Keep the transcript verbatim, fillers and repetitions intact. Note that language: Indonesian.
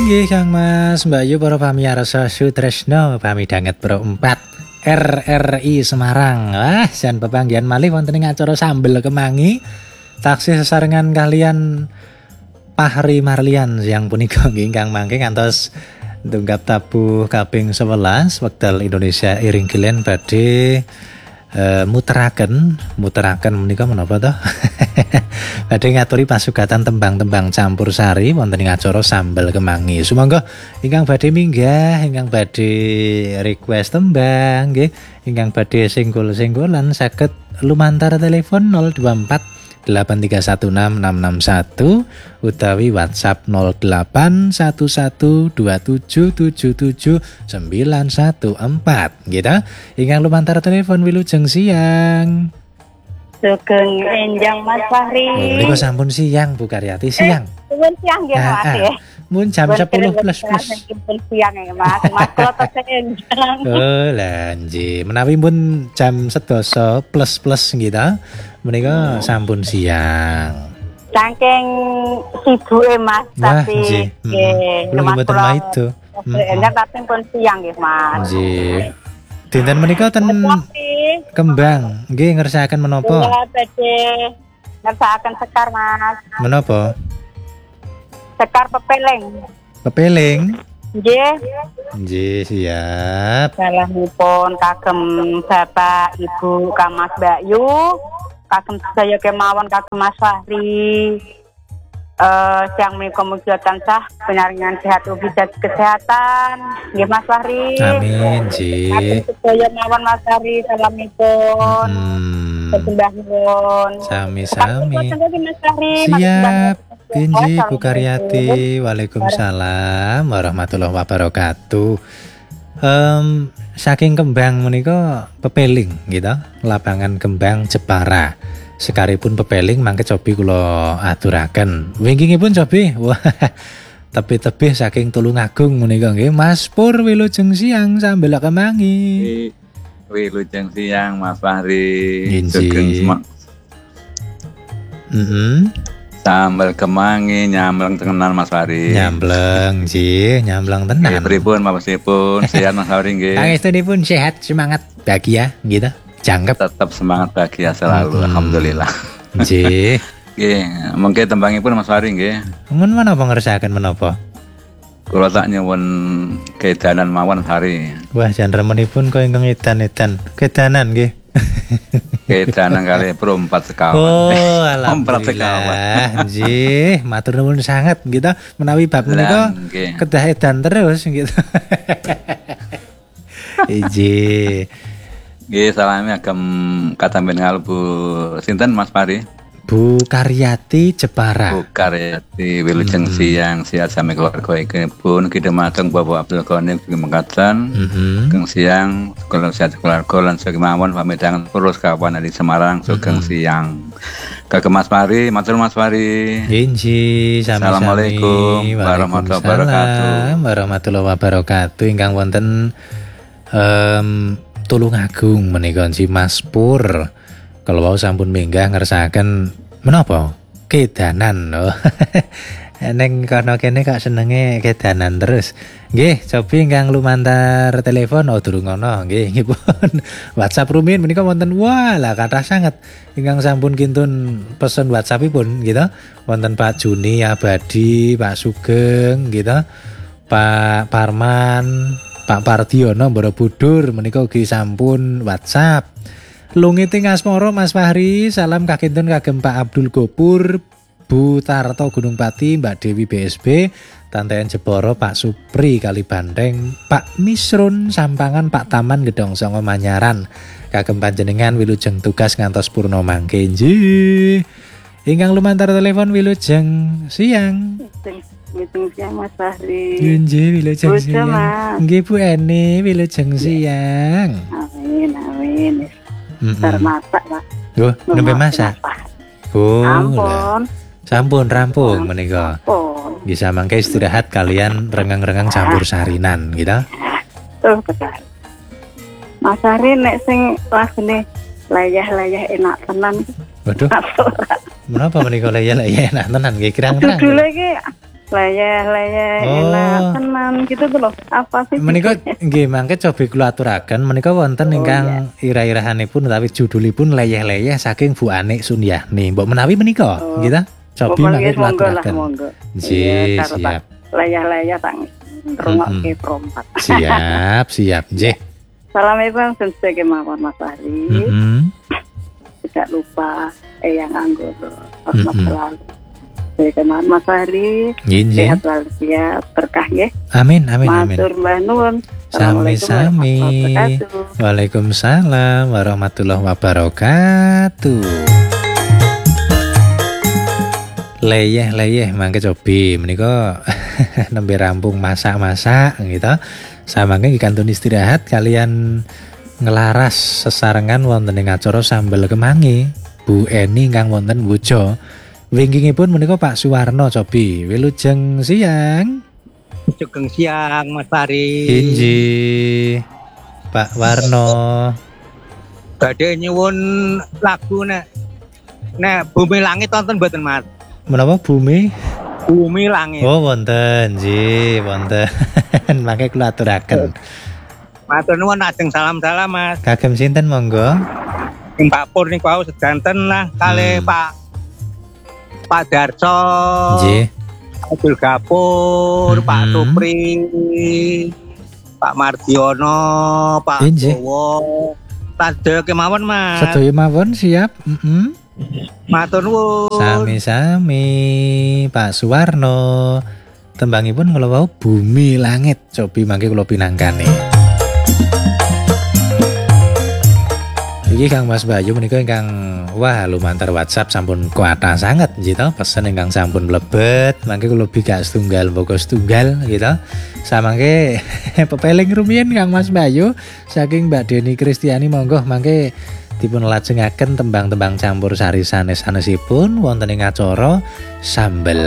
Inggih Kang Mas, Mbak Yu para pamirsa Sutresno pamidhanget Pro empat R R I Semarang. Wah, jan pepanggihan malih wonten ing acara sambel kemangi. Taksih sesarengan kalian Pahri Marlian yang punika nggih ingkang mangke ngantos tunggap tabuh kaping sewelas wekdal Indonesia Iring Kilen badhe uh, muteraken muteraken menika menapa to? Badhe ngaturi pasugatan tembang-tembang campur sari wonten ing acara sambel kemangi. Sumangga ingkang badhe minggah, ingkang badhe request tembang nggih, ingkang badhe singgul-singgulan saged lumantar telepon nol dua empat delapan tiga satu enam enam enam satu utawi WhatsApp nol delapan satu satu dua tujuh tujuh tujuh sembilan satu empat gitu. Ingkang lumantar telepon wilujeng siang. Sugeng enjang Mas Fahri. Oh, niku sampun siang Bu Karyati, siang. Sampun eh, siang nggih Mas ya. Mun jam sepuluh plus plus. Sampun siang ya Mas. Mas kula tesih enjang. Oh, lah nggih. Menawi pun jam sedasa plus plus gitu. Menika sampun siang. Saking sibuke Mas, wah, tapi nggih. Kula mboten maido. Enjang tapi pun siang nggih Mas. Nggih. Dinten menika ten Kembang, nggih ngersakaken menapa? Kula badhe ngersakaken sekar Mas. Menapa? Sekar pepeling. Pepeling? Nggih. Nggih, siap. Salahipun kagem Bapak Ibu Kamas Mbak Yu, kagem saya kemawon kagem Mas Fahri. Uh, yang menika mugi tansah penyaringan sehat ugi kesehatan nggih Mas Fahri. Amin nggih. Sedaya mawon Mas Fahri salamipun. Hmm. Sembah nuwun. Sami-sami. Mas Fahri. Siap. Nggih Bu Karyati. Waalaikumsalam warahmatullahi wabarakatuh. Um, saking Kembang menika pepeling gitu. Lapangan Kembang Jepara. Sekaripun pepeling mangke cobi kula aturaken. Wingkingipun cobi. Wah. Tebih-tebih saking Tulungagung menika nggih. Mas Pur wilujeng siang sambel kemangi. Wilujeng siang Mas Fahri. Sugeng semak. Heeh. Sambel kemangi nyambleng tenan Mas Fahri. Nyambleng nggih, nyambleng tenan. Pripun mapesipun sehat Mas Fahri nggih. Pangestunipun sehat, semangat, bahagia gitu. Jangkep. Tetap semangat bahagia selalu, hmm. Alhamdulillah. Nggih. Nggih, mengke tembangipun Mas Fahri nggih. Mun menapa ngersakaken menapa? Kula tak nyuwun kedanan mawon Fahri. Wah, jan remenipun kok ingkang edan-edan. Kedanan nggih. Kedanan kali Pro empat sekawan. Oh, alhamdulillah. Nggih, matur nuwun sangat gitu. Menawi bab menika kedah edan terus gitu. Iji. Nggih, salami agem katamben kalbu sinten Mas Fahri? Bu Karyati Jepara. Bu Karyati wilujeng hmm. siang sihat sami keluarga iki pun kita mateng Bapak Abdul Ghani mengatakan mm-hmm. Keng siang kalau sehat keluarga lan sakemawon pamitangan terus kawan di Semarang sugeng mm-hmm. siang. Kagem Mas Fahri, matur Mas Fahri. Inji, sami-sami. Assalamualaikum warahmatullahi wabarakatuh. Warahmatullahi wabarakatuh ingkang wonten um, Tulungagung menika si Mas Pur. Kalau wau sampun minggah ngersakaken menapa? Kedanan. Oh. Neng kono kene kok senenge kedanan terus. Nggih, cobi ingkang lumantar telepon oh durung ngono nggih ngipun. WhatsApp rumiyin menika wonten wah lah kathah sanget ingkang sampun kintun pesen WhatsAppipun gitu. Wonten Pak Juni Abadi, Pak Sugeng gitu. Pak Parman, Pak Pardiono Borobudur menika ugi sampun WhatsApp. Lungiting asmoro Mas Fahri, salam kakintun kagem Pak Abdul Gopur, Bu Tarto Gunung Pati, Mbak Dewi B S B, Tante Jeporo, Pak Supri Kali Bandeng, Pak Misrun Sampangan, Pak Taman Gedong Songo Manyaran. Kagem panjenengan wilujeng tugas ngantos purna mangke nggih. Ingkang lumantar telepon wilujeng siang. Wilujeng siang Mas Fahri. Nggih, wilujeng siang. Nggih Bu Eni, wilujeng siang. Amin, amin. Ntar masak Pak. Duh, nembe masak. Oh, ampun. Sampun rampung menika. Bisa mangke istirahat kalian rengang-rengang campur sarinan gitu. Tuh, betul. Mas Fahri nek sing lagene layah-layah enak tenan. Waduh. Menapa menika layah-layah enak tenan nggih kirang-kirang. Dulu iki leyeh-leyeh Oh. enak tenan gitu tuh loh. Apa sih? Menika nggih mangke cobi kula aturaken menika wonten Oh, ingkang ira-irahanipun utawi judulipun leyeh-leyeh saking Bu Anik Sunyani. Mbok menawi menika Oh. nggih ta? Cobi Pokoknya mangke kula monggo lah aturaken. monggo. Nggih, Iya, karo siap. tak leyeh-leyeh tak ngrungokke prompat. Siap, siap. Nggih. Assalamualaikum sedaya mawon Mas Fahri. Heeh. Tidak lupa Eyang Anggoro. Hormat Mm-mm. selalu. Saya kenal Mas Fahri. Nggih, nggih. Sehat walafiat, berkah ya. Amin, amin, amin. Matur Mbah Nuwun. Sami-sami. Waalaikumsalam warahmatullahi wabarakatuh. Leyeh-leyeh mangke cobi menika nembe rampung masak-masak gitu. Samangke kantun istirahat kalian ngelaras sesarengan wonten ing acara sambel kemangi. Bu Eni ingkang wonten Bojo. Wingkingipun menika Pak Suwarno cobi. Wilujeng siang. Sugeng siang Mas Fahri. Inji Pak Warno. Badhe nyuwun lagu nek nek Bumi Langit wonten mboten Mas? Menapa bumi? Bumi Langit. Oh wonten, nggih, wonten. Mangke kula aturaken. Matur nuwun ajeng salam-salam Mas. Kagem sinten monggo? Ing Pak Pur niku wau sedanten lah kalih Hmm. Pak Pak Darso. Nggih. Abdul Gapur, Mhm. Pak Supri, Pak Mardiono, Pak Injih. Bowo. Sedaya kemawon Mas. Sedaya mawon siap. Heeh. Matur nuwun. Sami-sami Pak Suwarno. Tembangipun kula wau Bumi Langit. Cobi mangke kula pinangkani. Iki Kang Mas Bayu menika ingkang wah lumantar WhatsApp sampun kuatah sanget gitu. Pesen ingkang sampun mlebet, mangke kula bikak setunggal mboko setunggal gitu. Samangke pepeling rumiyin Kang Mas Bayu saking Mbak Deni Kristiani monggo mangke dipun lajengaken tembang-tembang campur sari sanes sanesipun wonten ing acara sambel